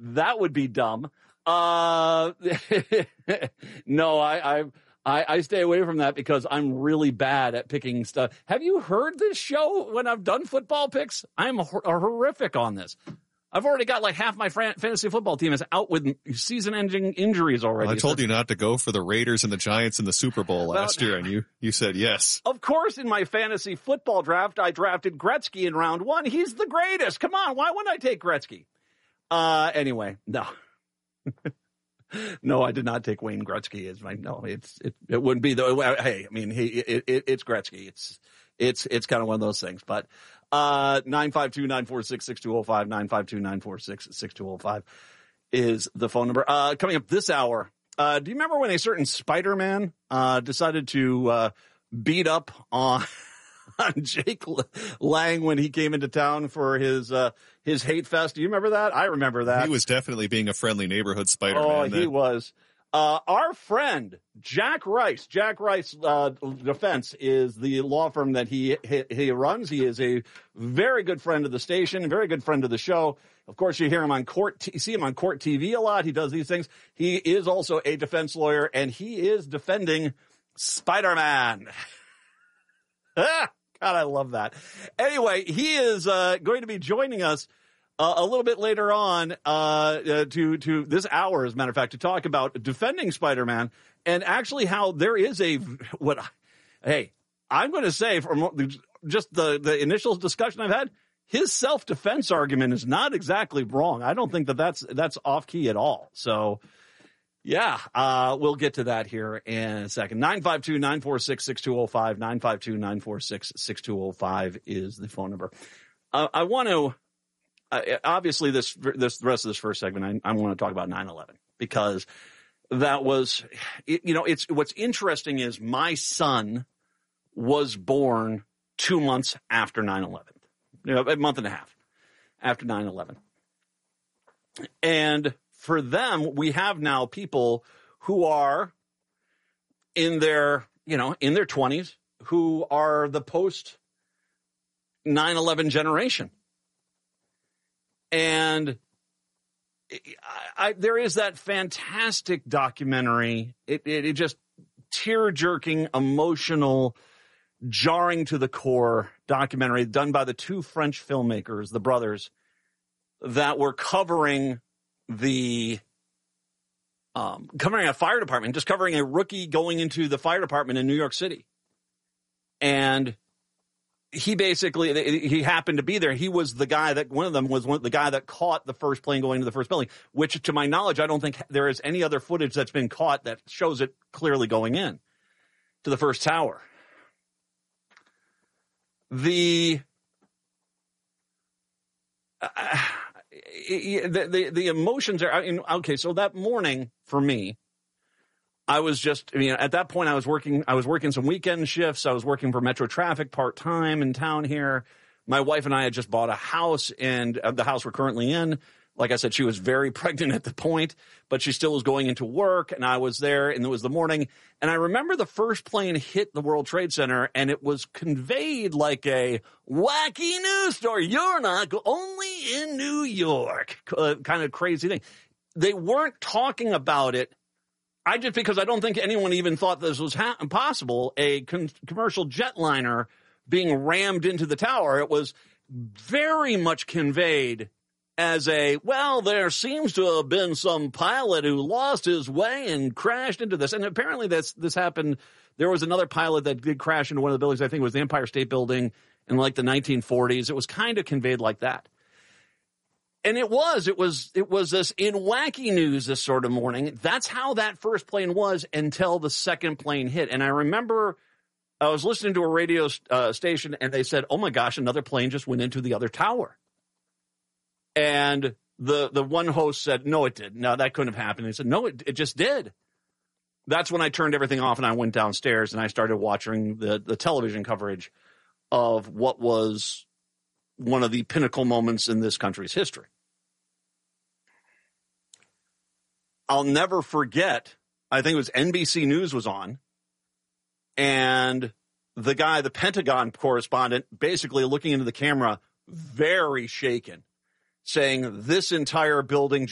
That would be dumb. No, I stay away from that because I'm really bad at picking stuff. Have you heard this show when I've done football picks? I'm horrific on this. I've already got like half my fantasy football team is out with season-ending injuries already. Well, I told you not to go for the Raiders and the Giants in the Super Bowl last year, and you said yes. Of course, in my fantasy football draft, I drafted Gretzky in round 1. He's the greatest. Come on, why wouldn't I take Gretzky? Anyway, no. No, I did not take Wayne Gretzky as my, no, it wouldn't be though. Hey, I mean, it's Gretzky. It's kind of one of those things, but, 952-946-6205, 952-946-6205 is the phone number. Coming up this hour, do you remember when a certain Spider-Man, decided to, beat up on Jake Lang when he came into town for his hate fest? Do you remember that? I remember that. He was definitely being a friendly neighborhood Spider-Man. Oh, he was. Our friend, Jack Rice Defense is the law firm that he runs. He is a very good friend of the station, a very good friend of the show. Of course, you hear him on you see him on Court TV a lot. He does these things. He is also a defense lawyer, and he is defending Spider-Man. God, I love that. Anyway, he is going to be joining us a little bit later on to this hour, as a matter of fact, to talk about defending Spider-Man and actually how there is I'm going to say from just the initial discussion I've had, his self-defense argument is not exactly wrong. I don't think that's off key at all. So yeah, we'll get to that here in a second. 952-946-6205, 952-946-6205 is the phone number. I want to, obviously this rest of this first segment, I want to talk about 9/11 because that was, it's what's interesting is my son was born 2 months after 9/11, a month and a half after 9/11. And for them, we have now people who are in their 20s who are the post 9/11 generation. And there is that fantastic documentary. It just tear-jerking, emotional, jarring to the core documentary done by the two French filmmakers, the brothers, that were covering covering a fire department, just covering a rookie going into the fire department in New York City. And he happened to be there. He was the guy the guy that caught the first plane going into the first building, which to my knowledge, I don't think there is any other footage that's been caught that shows it clearly going in to the first tower. The emotions are, okay. So that morning for me, I was at that point I was working some weekend shifts. I was working for Metro Traffic part-time in town here. My wife and I had just bought a house, and the house we're currently in, like I said, she was very pregnant at the point, but she still was going into work, and I was there, and it was the morning. And I remember the first plane hit the World Trade Center, and it was conveyed like a wacky news story. You're not only in New York, kind of crazy thing. They weren't talking about it. Because I don't think anyone even thought this was possible, a commercial jetliner being rammed into the tower. It was very much conveyed as there seems to have been some pilot who lost his way and crashed into this. And apparently this happened. There was another pilot that did crash into one of the buildings. I think it was the Empire State Building in like the 1940s. It was kind of conveyed like that. And it was this in wacky news this sort of morning. That's how that first plane was until the second plane hit. And I remember I was listening to a radio station and they said, oh my gosh, another plane just went into the other tower. And the one host said, no, it didn't. No, that couldn't have happened. He said, no, it just did. That's when I turned everything off and I went downstairs and I started watching the television coverage of what was one of the pinnacle moments in this country's history. I'll never forget, I think it was NBC News was on, and the Pentagon correspondent, basically looking into the camera, very shaken, saying this entire building